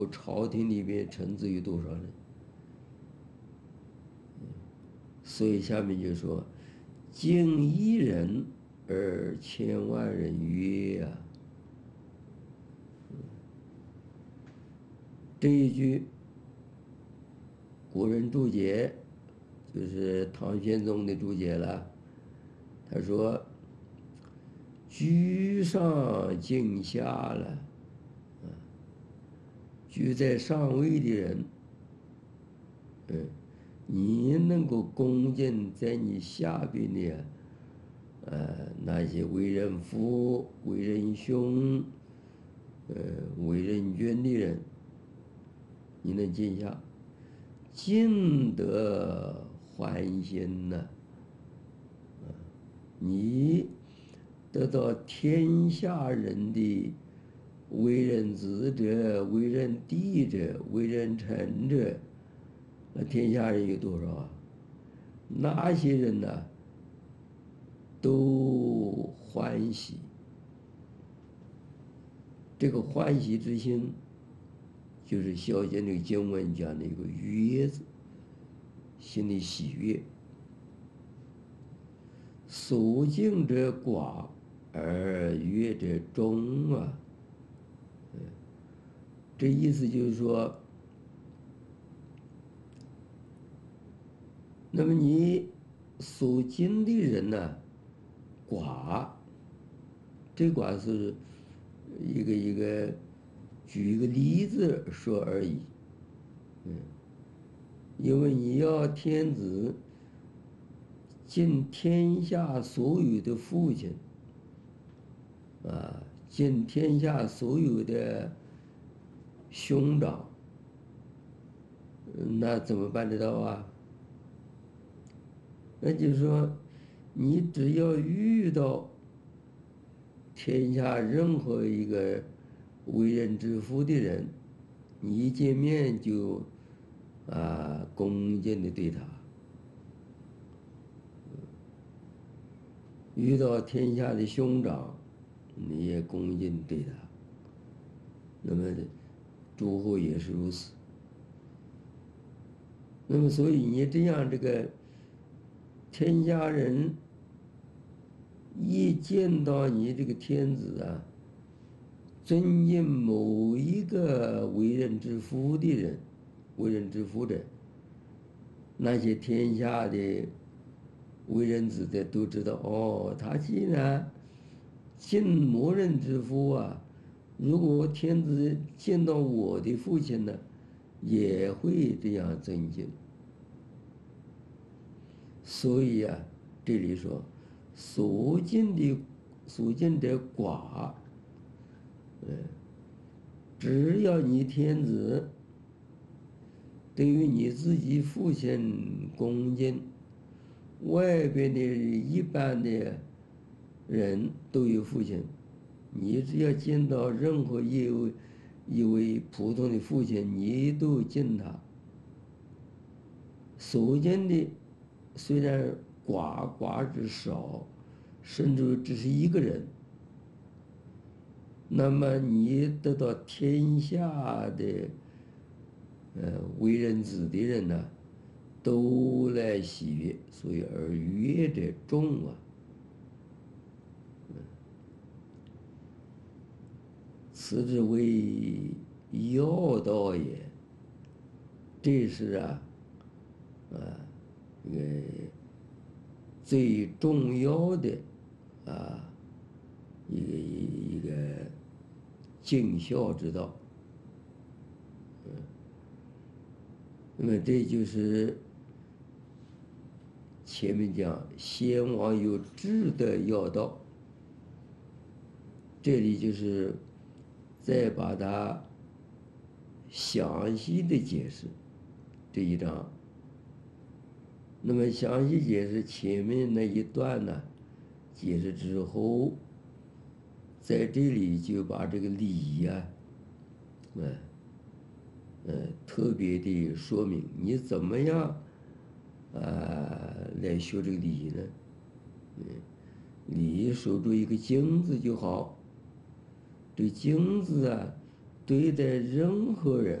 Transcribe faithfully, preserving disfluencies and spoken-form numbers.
朝廷里边臣子有多少人？所以下面就说：敬一人而千万人曰啊。这一句古人注解，就是唐玄宗的注解了。他说：居上敬下了，居在上位的人，嗯，你能够恭敬在你下边的，呃，那些为人父、为人兄、呃，为人君的人，你能敬下，敬得欢心呐、啊，你得到天下人的为人子者、为人弟者、为人臣者，那天下人有多少啊？那些人呢，都欢喜。这个欢喜之心，就是小贤这个经文讲的一个悦字，心里喜悦。所敬者寡，而悦者众啊。这意思就是说，那么你所敬的人呢，寡，这寡是一个一个举一个例子说而已。嗯，因为你要天子敬天下所有的父亲，啊，敬天下所有的兄长，那怎么办得到啊？那就是说，你只要遇到天下任何一个为人之父的人，你一见面就啊恭敬的对他；遇到天下的兄长，你也恭敬对他。那么诸侯也是如此。那么所以你这样这个天下人一见到你这个天子啊，尊敬某一个为人之父的人，为人之父者，那些天下的为人子的都知道，哦，他既然敬某人之父啊，如果天子见到我的父亲呢，也会这样尊敬。所以啊，这里说所敬的所敬者寡，嗯，只要你天子对于你自己父亲恭敬，外边的一般的人都有父亲，你只要见到任何一位一位普通的父亲，你都敬他。所敬的虽然寡寡之少，甚至只是一个人，那么你得到天下的呃为人子的人呢，都来喜悦，所以而悦者众啊。此之为要道也。这是啊，啊，这个最重要的啊一个一个尽孝之道。嗯，那么这就是前面讲先王有志的要道，这里就是再把它详细的解释这一章。那么详细解释前面那一段呢，解释之后，在这里就把这个礼呀，嗯，呃，特别的说明你怎么样啊来学这个礼呢？嗯，礼守住一个经字就好。这个经字啊， 对待任何人